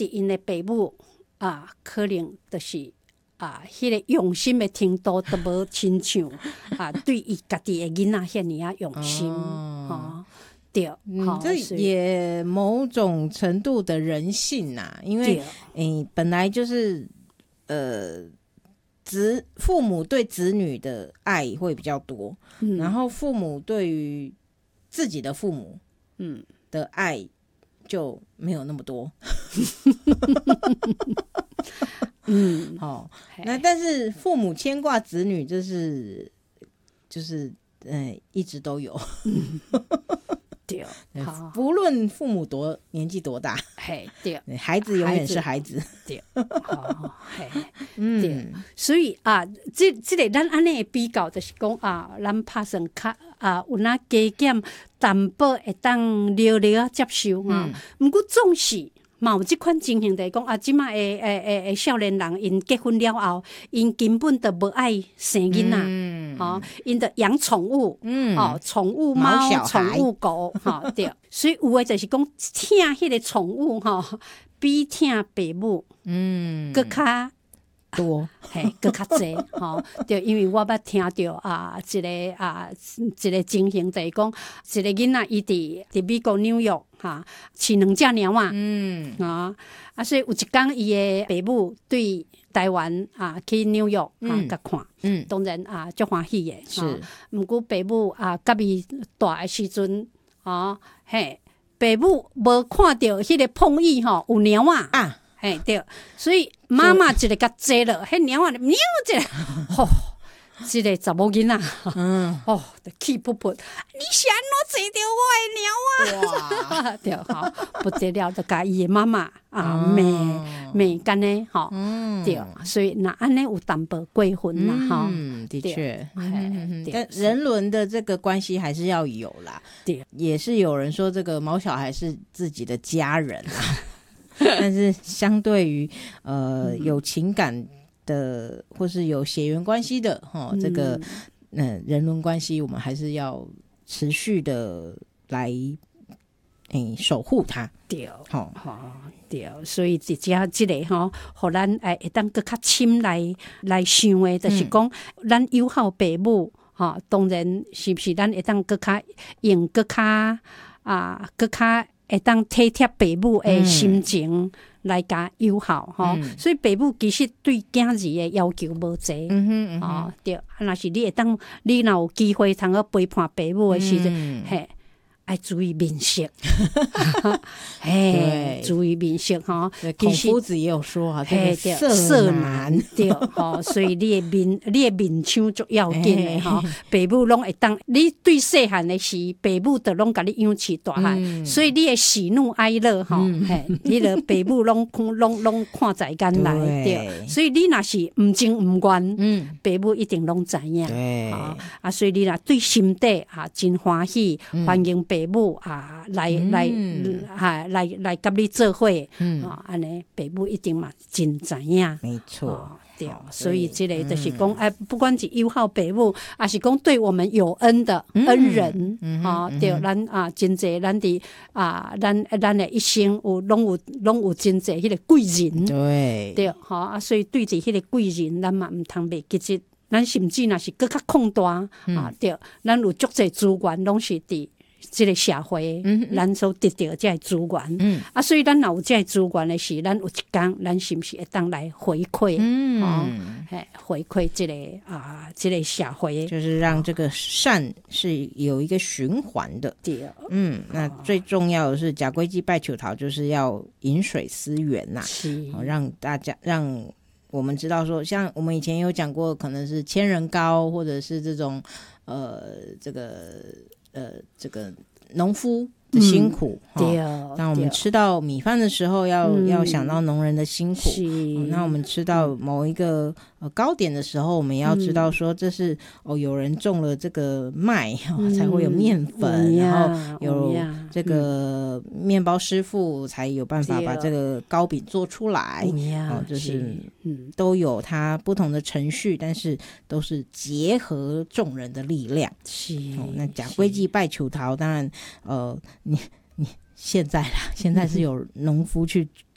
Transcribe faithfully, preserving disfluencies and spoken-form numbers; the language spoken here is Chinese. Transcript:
伫因的父母啊，可能就是啊，迄、那个用心的程度都无亲像啊，对伊家己的囡仔遐尔啊用心哦。哦对， 嗯，这也某种程度的人性呐、啊，因为诶、欸，本来就是呃，子父母对子女的爱会比较多，嗯、然后父母对于自己的父母嗯的爱就没有那么多，嗯，好、哦，那但是父母牵挂子女，就是就是呃一直都有。 对， 不论父母多年纪多大， 嘿，对， 孩子永远是孩子， 对，好，嘿，对，所以啊，这这个咱安尼的比较，就是讲啊，咱拍算较啊有哪加减，淡薄会当聊聊接受哈，不过总是。嘛有即款情形，就是讲啊，即马诶诶诶诶少年人，因结婚了后，因根本都无爱生囡仔，嗯，吼、哦，因着养宠物，嗯，哦，宠物猫、宠物狗，吼、哦，对，所以有诶就是讲疼迄个宠物，吼、哦，比疼父母，嗯，搁较多， 嘿，搁较济，吼、哦，对，因为我捌听着啊，一个啊，一个情形就是讲，一个囡仔伊伫伫美國紐約。哈，饲两只猫啊，嗯啊，啊，所以有一天伊的父母对台湾啊去纽約啊甲看，嗯，當然啊足歡喜的，是。毋過父母啊，甲伊大的時陣，啊，嘿，父母無看到迄個碰椅吼有貓啊，啊，嘿對，所以媽媽一個甲坐落，迄貓啊喵一個，吼。即个查某囡仔，嗯，哦，气噗噗，你是安怎坐着我的猫啊？对，好不得了，就甲伊的妈妈啊骂骂干呢，吼，对，所以那安尼有淡薄过分啦，哈， 嗯，的确，但人伦的这个关系还是要有啦，对，也是有人说这个毛小孩是自己的家人啊，但是相对于呃有情感。的或是有血缘关系的哈、哦，这个嗯、呃、人伦关系，我们还是要持续的来诶守护它。 对，好、哦，对，所以这只这个哈，互咱诶会当更较深来来想的，就是讲、嗯、咱友好父母哈、哦，当然是不是咱会当更较用更较啊更较会当体贴父母的心情。嗯来加友好吼、嗯，所以父母其实对囝儿的要求无济，嗯哼嗯哼哦，对，若是你会当，你若有機會通去陪伴父母的時陣，嗯、嘿，愛注意面色，嘿，注意面色吼。 孔夫子也有說啊，嘿，對， 色難對，吼，所以你的面，你的面相足要緊的吼，父母攏會當，你對細漢的時，父母就攏甲你養起大漢、嗯，所以你的喜怒哀樂吼，嗯、嘿，你的父母攏攏攏看在眼內，對，所以你若是唔情唔願，嗯，父母一定攏知影，對，啊，所以你若對心底啊真歡喜，歡迎父母啊來來哈來來甲你做伙，啊，安尼父母一定嘛真知影， 沒錯。 对，所以这个就是讲，哎、嗯，不管是友好父母，还是讲对我们有恩的恩人，嗯啊、嗯，对，咱啊真济，咱的啊，咱咱的一生有拢有拢有真济迄个贵人， 对对，好啊，所以对着迄个贵人，咱嘛唔通袂记住，咱甚至若是更较扩大、嗯、啊，对，咱有足济资源拢是伫。这个社会，嗯、咱所得到这资源、嗯，啊，所以咱若有这资源的时，咱有一天，咱是不是会当来回馈？嗯，哦，回馈这个啊，这个社会， 就是让这个善是有一个循环的。 对， 嗯，那最重要的是，假龟记拜求桃，就是要饮水思源呐、啊，是、哦，让大家让我们知道说，像我们以前有讲过，可能是千人糕，或者是这种呃，这个。呃，这个农夫的辛苦，对、嗯哦。当我们吃到米饭的时候要，要、嗯、要想到农人的辛苦。哦、那我们吃到某一个呃糕点的时候，我们也要知道说，这是、嗯、哦，有人种了这个麦、哦、才会有面粉、嗯，然后有这个面包師傅才有辦法把这个糕饼做出来。嗯、哦，就是嗯，都有它不同的程序，但是都是结合众人的力量。 是， 哦、那假龟记拜求桃，当然呃。你你现在啦，现在是有农夫去